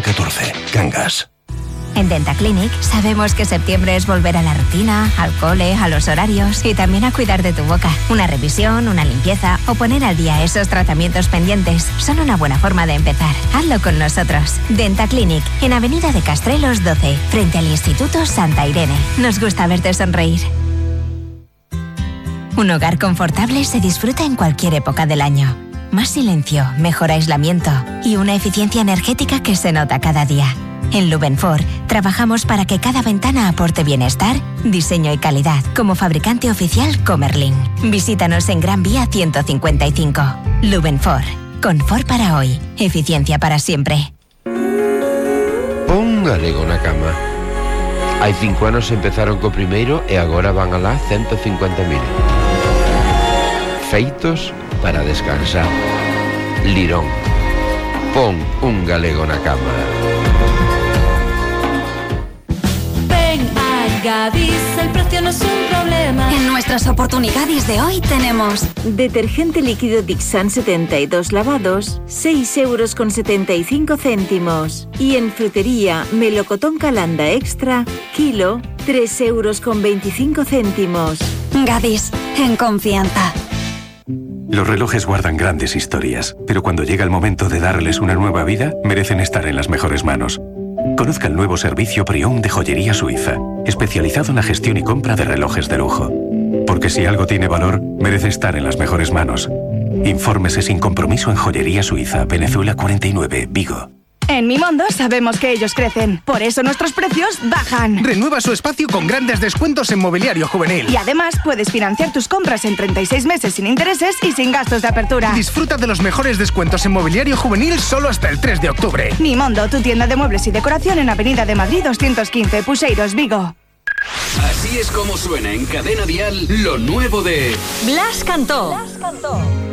14. Cangas. En Dentaclinic sabemos que septiembre es volver a la rutina, al cole, a los horarios y también a cuidar de tu boca. Una revisión, una limpieza o poner al día esos tratamientos pendientes son una buena forma de empezar. Hazlo con nosotros. Dentaclinic, en Avenida de Castrelos 12, frente al Instituto Santa Irene. Nos gusta verte sonreír. Un hogar confortable se disfruta en cualquier época del año. Más silencio, mejor aislamiento y una eficiencia energética que se nota cada día. En Lubenfor trabajamos para que cada ventana aporte bienestar, diseño y calidad, como fabricante oficial Comerlin. Visítanos en Gran Vía 155. Lubenfor. Confort para hoy. Eficiencia para siempre. Un galego na cama. Hai 5 anos empezaron co primeiro e agora van alá 150.000. Feitos para descansar. Lirón. Pon un galego na cama. Gadis, el precio no es un problema. En nuestras oportunidades de hoy tenemos detergente líquido Dixan 72 lavados, 6,75 €. Y en frutería, melocotón Calanda Extra, kilo, 3,25 €. Gadis, en confianza. Los relojes guardan grandes historias, pero cuando llega el momento de darles una nueva vida, merecen estar en las mejores manos. Conozca el nuevo servicio Prión de Joyería Suiza, especializado en la gestión y compra de relojes de lujo. Porque si algo tiene valor, merece estar en las mejores manos. Infórmese sin compromiso en Joyería Suiza, Venezuela 49, Vigo. En Mimondo sabemos que ellos crecen, por eso nuestros precios bajan. Renueva su espacio con grandes descuentos en mobiliario juvenil. Y además puedes financiar tus compras en 36 meses sin intereses y sin gastos de apertura. Disfruta de los mejores descuentos en mobiliario juvenil solo hasta el 3 de octubre. Mimondo, tu tienda de muebles y decoración en Avenida de Madrid 215, Puxeiros, Vigo. Así es como suena en Cadena Dial lo nuevo de Blas Cantó.